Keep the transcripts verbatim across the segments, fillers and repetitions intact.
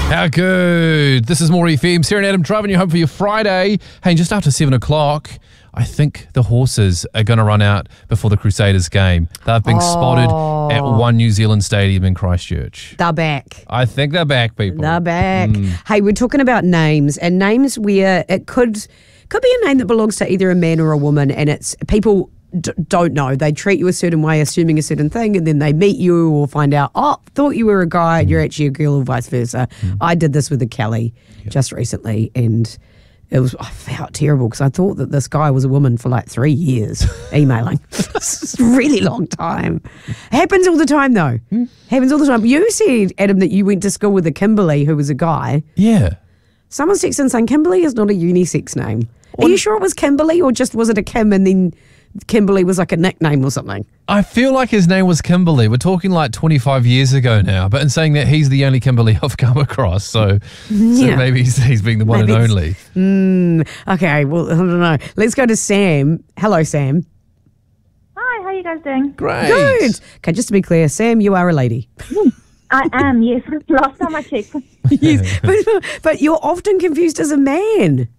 How good. This is More F M. Sarah and Adam driving you home for your Friday. Hey, just after seven o'clock, I think the horses are going to run out before the Crusaders game. They've been Oh. spotted at One New Zealand Stadium in Christchurch. They're back. I think they're back, people. They're back. Mm. Hey, we're talking about names and names where it could could be a name that belongs to either a man or a woman, and it's people d- don't know. They treat you a certain way, assuming a certain thing, and then they meet you or find out, oh, thought you were a guy, and you're actually a girl, or vice versa. Mm. I did this with a Kelly just recently, and it was I felt terrible because I thought that this guy was a woman for like three years emailing. It's a really long time. Happens all the time though. Hmm? Happens all the time. You said, Adam, that you went to school with a Kimberly who was a guy. Yeah. Someone's texting saying Kimberly is not a unisex name. Are you sure it was Kimberly, or just was it a Kim and then Kimberly was like a nickname or something? I feel like his name was Kimberly. We're talking like twenty-five years ago now, but in saying that, he's the only Kimberly I've come across, so, so Yeah. maybe he's, he's being the one Maybe and it's- only. Mm, okay, well, I don't know. Let's go to Sam. Hello, Sam. Hi, how are you guys doing? Great. Good. Okay, just to be clear, Sam, you are a lady. I am, yes. Last time I checked. Yes, but, but you're often confused as a man.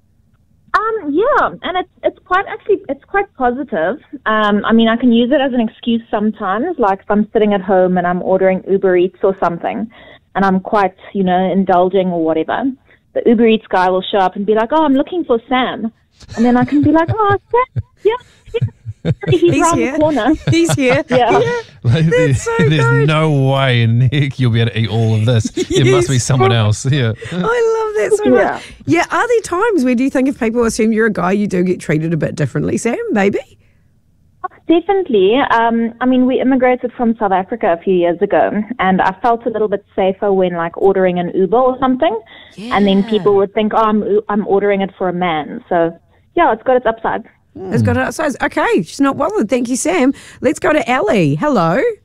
Um, yeah, and it's it's quite actually it's quite positive. Um, I mean, I can use it as an excuse sometimes, like if I'm sitting at home and I'm ordering Uber Eats or something, and I'm quite, you know, indulging or whatever. The Uber Eats guy will show up and be like, "Oh, I'm looking for Sam," and then I can be like, "Oh, Sam, yeah, yeah. He's, He's around here. the corner." He's here. Yeah. Like, there- so there's good. no way in heck you'll be able to eat all of this. It must be Yes. someone else. Yeah. I love that so Yeah. much. Yeah, are there times where do you think if people assume you're a guy, you do get treated a bit differently, Sam? Maybe? Definitely. Um, I mean, we immigrated from South Africa a few years ago, and I felt a little bit safer when, like, ordering an Uber or something, and then people would think, "Oh, I'm I'm ordering it for a man." So, yeah, it's got its upside. It's got it outside. Okay, she's not bothered. Thank you, Sam. Let's go to Ellie. Hello.